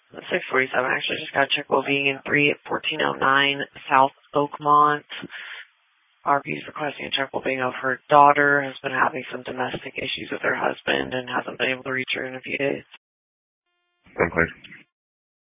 647. Actually, just got a check well being in 3 at 1409 South Oakmont. RV's requesting a check well being of her daughter, has been having some domestic issues with her husband and hasn't been able to reach her in a few days. Unclear.